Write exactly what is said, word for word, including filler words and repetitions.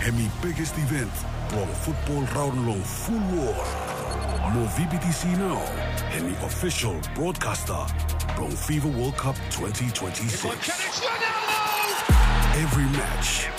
Hemi biggest event, Bro Football Round Long Full War. Mo V B T C now, Hemi official broadcaster, Bro FIFA World Cup twenty twenty-six. Every match,